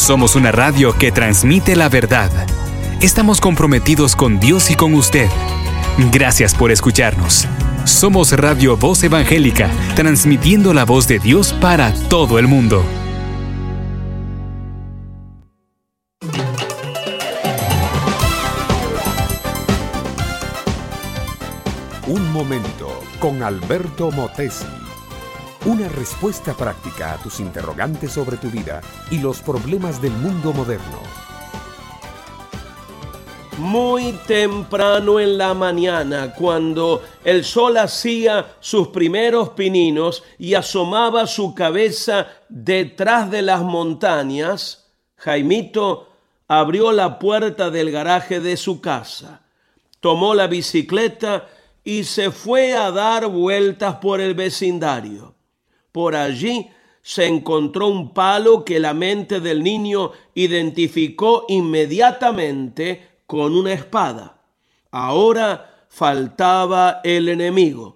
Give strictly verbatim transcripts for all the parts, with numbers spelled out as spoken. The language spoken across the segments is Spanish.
Somos una radio que transmite la verdad. Estamos comprometidos con Dios y con usted. Gracias por escucharnos. Somos Radio Voz Evangélica, transmitiendo la voz de Dios para todo el mundo. Un momento con Alberto Motesi. Una respuesta práctica a tus interrogantes sobre tu vida y los problemas del mundo moderno. Muy temprano en la mañana, cuando el sol hacía sus primeros pininos y asomaba su cabeza detrás de las montañas, Jaimito abrió la puerta del garaje de su casa, tomó la bicicleta y se fue a dar vueltas por el vecindario. Por allí se encontró un palo que la mente del niño identificó inmediatamente con una espada. Ahora faltaba el enemigo.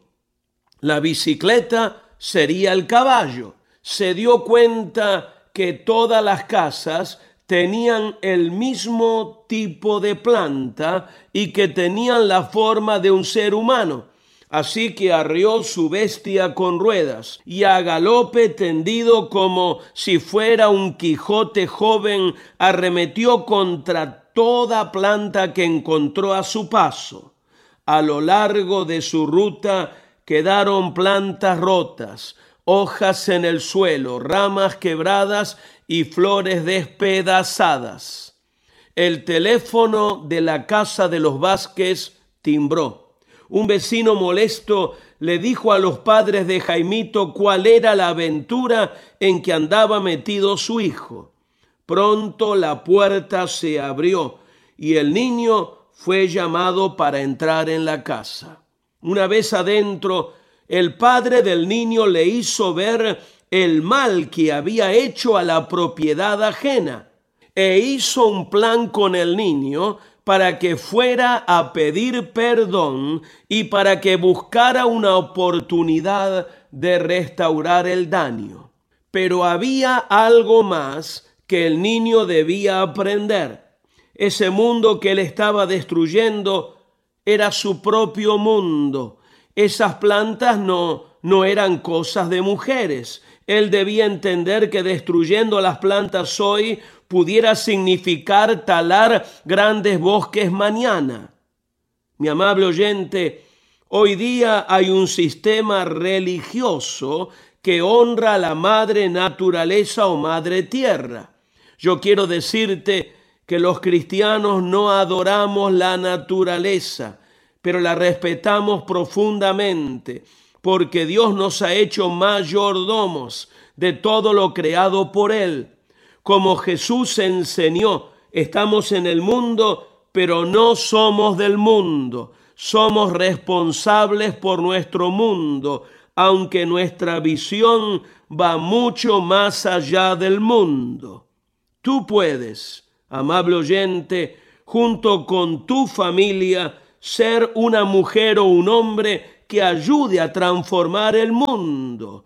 La bicicleta sería el caballo. Se dio cuenta que todas las casas tenían el mismo tipo de planta y que tenían la forma de un ser humano. Así que arrió su bestia con ruedas y a galope tendido como si fuera un Quijote joven, arremetió contra toda planta que encontró a su paso. A lo largo de su ruta quedaron plantas rotas, hojas en el suelo, ramas quebradas y flores despedazadas. El teléfono de la casa de los Vázquez timbró. Un vecino molesto le dijo a los padres de Jaimito cuál era la aventura en que andaba metido su hijo. Pronto la puerta se abrió y el niño fue llamado para entrar en la casa. Una vez adentro, el padre del niño le hizo ver el mal que había hecho a la propiedad ajena e hizo un plan con el niño para que fuera a pedir perdón y para que buscara una oportunidad de restaurar el daño. Pero había algo más que el niño debía aprender. Ese mundo que él estaba destruyendo era su propio mundo. Esas plantas no, no eran cosas de mujeres. Él debía entender que destruyendo las plantas hoy pudiera significar talar grandes bosques mañana. Mi amable oyente, hoy día hay un sistema religioso que honra a la madre naturaleza o madre tierra. Yo quiero decirte que los cristianos no adoramos la naturaleza, pero la respetamos profundamente, porque Dios nos ha hecho mayordomos de todo lo creado por Él. Como Jesús enseñó, estamos en el mundo, pero no somos del mundo. Somos responsables por nuestro mundo, aunque nuestra visión va mucho más allá del mundo. Tú puedes, amable oyente, junto con tu familia, ser una mujer o un hombre que ayude a transformar el mundo.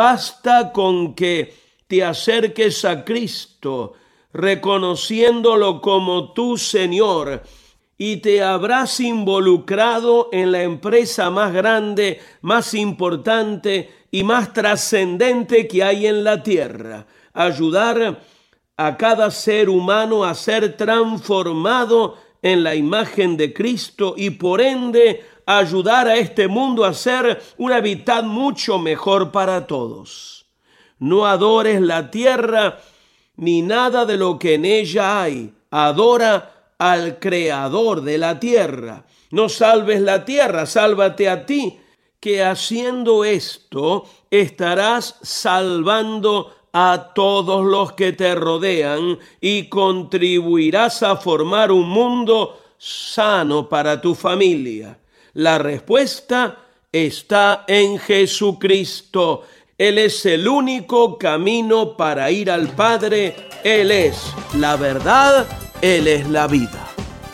Basta con que te acerques a Cristo, reconociéndolo como tu Señor, y te habrás involucrado en la empresa más grande, más importante y más trascendente que hay en la tierra. Ayudar a cada ser humano a ser transformado en la imagen de Cristo y por ende ayudar a este mundo a ser un hábitat mucho mejor para todos. No adores la tierra ni nada de lo que en ella hay. Adora al Creador de la tierra. No salves la tierra, sálvate a ti, que haciendo esto estarás salvando a todos los que te rodean y contribuirás a formar un mundo sano para tu familia. La respuesta está en Jesucristo. Él es el único camino para ir al Padre. Él es la verdad, Él es la vida.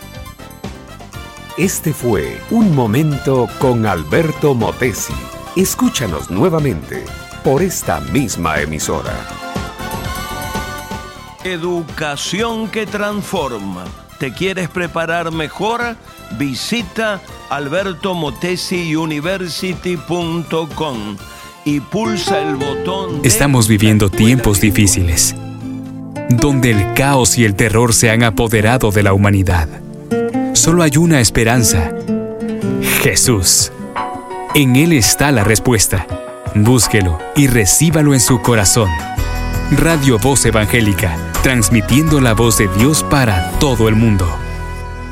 Este fue Un Momento con Alberto Motesi. Escúchanos nuevamente por esta misma emisora. Educación que transforma. ¿Te quieres preparar mejor? Visita alberto motesi university punto com y pulsa el botón de... Estamos viviendo tiempos difíciles, donde el caos y el terror se han apoderado de la humanidad. Solo hay una esperanza: Jesús. En Él está la respuesta. Búsquelo y recíbalo en su corazón. Radio Voz Evangélica, transmitiendo la voz de Dios para todo el mundo.